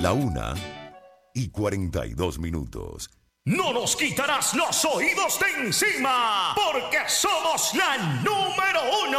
1:42. No nos quitarás los oídos de encima, porque somos la número 1.